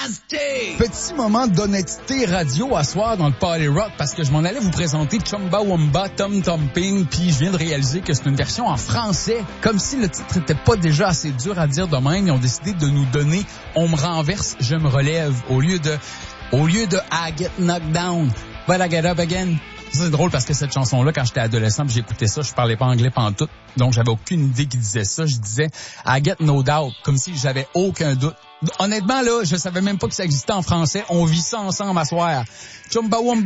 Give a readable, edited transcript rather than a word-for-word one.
Petit moment d'honnêteté radio à soir dans le Party Rock parce que je m'en allais vous présenter Chumbawamba Tom Tomping, puis je viens de réaliser que c'est une version en français. Comme si le titre était pas déjà assez dur à dire de même, ils ont décidé de nous donner On me renverse, je me relève au lieu de I get knocked down, but I get up again. C'est drôle parce que cette chanson-là, quand j'étais adolescent, j'écoutais ça, je parlais pas anglais pantoute, donc j'avais aucune idée qui disait ça. Je disais I get no doubt, comme si j'avais aucun doute. Honnêtement, là, je savais même pas que ça existait en français. On vit ça ensemble à soir. Chumbawamba